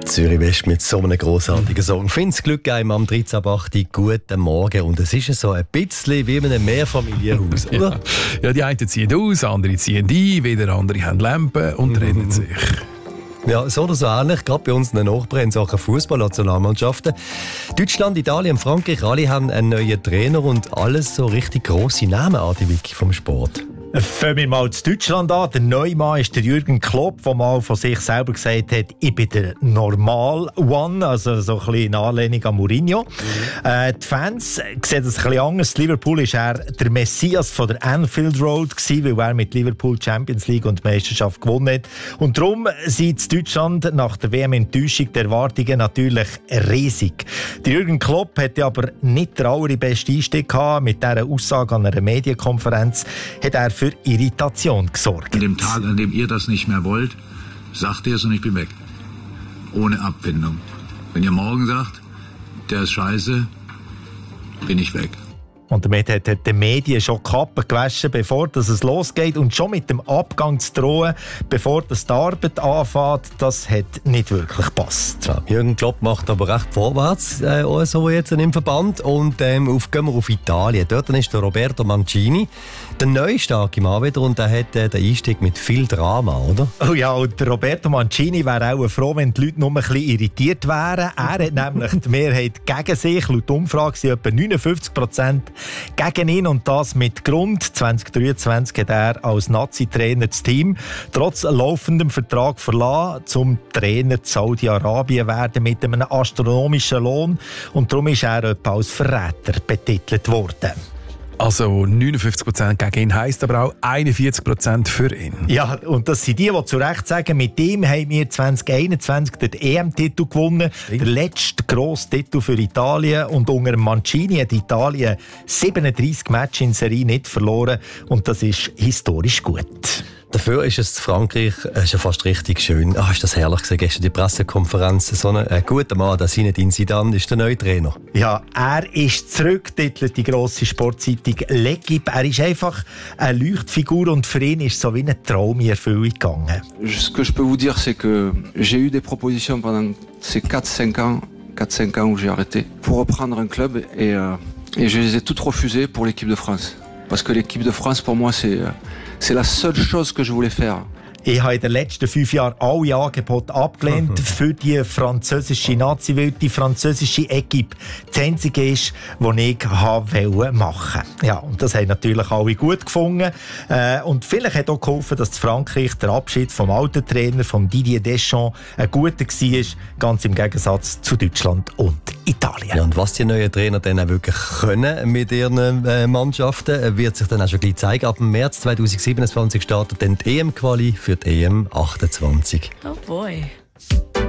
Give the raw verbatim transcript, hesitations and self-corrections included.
Zürich West mit so einem grossartigen Song. Find's Glück einem am dreizehn Uhr acht. Guten Morgen. Und es ist so ein bisschen wie in einem Mehrfamilienhaus, oder? Ja. ja, die einen ziehen aus, andere ziehen ein, wieder andere haben Lampen und mhm. trennen sich. Ja, so oder so ähnlich. Gerade bei uns in den Nachbarn in Sachen Fußball-Nationalmannschaften. Deutschland, Italien, Frankreich, alle haben einen neuen Trainer und alles so richtig grosse Namen an die Wiki vom Sport. Fangen wir mal zu Deutschland an. Der neue Mann ist der Jürgen Klopp, der mal von sich selber gesagt hat, ich bin der Normal-One, also so ein bisschen in Anlehnung an Mourinho. Mhm. Äh, die Fans sehen das ein bisschen anders. Liverpool war er der Messias von der Anfield Road gewesen, weil er mit Liverpool Champions League und die Meisterschaft gewonnen hat. Und darum sind in Deutschland nach der W M-Enttäuschung die Erwartungen natürlich riesig. Der Jürgen Klopp hatte aber nicht den allerbesten Einstieg gehabt. Mit dieser Aussage an einer Medienkonferenz hat er für Irritation gesorgt. An dem Tag, an dem ihr das nicht mehr wollt, sagt ihr es und ich bin weg. Ohne Abfindung. Wenn ihr morgen sagt, der ist scheiße, bin ich weg. Und damit hat die Medien schon die Kappe gewaschen, bevor das es losgeht. Und schon mit dem Abgang zu drohen, bevor das die Arbeit anfängt, das hat nicht wirklich gepasst. Ja, Jürgen Klopp macht aber recht vorwärts, äh, also jetzt im Verband. Und ähm, auf, gehen wir auf Italien. Dort ist der Roberto Mancini, der neue starke Mann wieder. Und der hat äh, den Einstieg mit viel Drama, oder? Oh ja, und der Roberto Mancini wäre auch froh, wenn die Leute nur ein bisschen irritiert wären. Er hat nämlich die Mehrheit gegen sich. Laut Umfrage sind etwa neunundfünfzig Prozent gegen ihn und das mit Grund. zwanzig dreiundzwanzig hat er als Nazi-Trainer das Team trotz laufendem Vertrag verlassen, zum Trainer Saudi-Arabien werden mit einem astronomischen Lohn und darum ist er etwa als Verräter betitelt worden. Also neunundfünfzig Prozent gegen ihn heisst aber auch einundvierzig Prozent für ihn. Ja, und das sind die, die zu Recht sagen, mit dem haben wir zwanzig einundzwanzig den E M-Titel gewonnen. Ja. Der letzte grosse Titel für Italien. Und unter Mancini hat Italien siebenunddreissig Matches in Serie nicht verloren. Und das ist historisch gut. Dafür ist es in Frankreich ist ja fast richtig schön. Ah, ist das herrlich gewesen, gestern die Pressekonferenz. So ein äh, guter Mann, der Zinedine Zidane, ist der neue Trainer. Ja, er ist zurück, titelt die grosse Sportzeitung L'Équipe. Er ist einfach eine Leuchtfigur und für ihn ist so wie ein Traum in Erfüllung gegangen. Ce que je peux vous dire, c'est que j'ai eu des propositions pendant ces quatre cinq ans, quatre cinq ans où j'ai arrêté, pour reprendre un club et, euh, et je les ai toutes refusées pour l'équipe de France. Parce que l'équipe de France, pour moi, c'est... Euh, C'est la seule chose que je voulais faire. Ich habe in den letzten fünf Jahren alle Angebote abgelehnt für die französische Nazi, weil die französische Equipe das einzige ist, was ich machen wollte. Ja, und das haben natürlich alle gut gefunden. Äh, und vielleicht hat auch geholfen, dass Frankreich der Abschied vom alten Trainer, von Didier Deschamps, ein guter war, ganz im Gegensatz zu Deutschland und Italien. Ja, und was die neuen Trainer dann auch wirklich können mit ihren äh, Mannschaften, wird sich dann auch schon gleich zeigen. Ab März zweitausendsiebenundzwanzig startet dann die E M-Quali für die E M achtundzwanzig. Oh boy.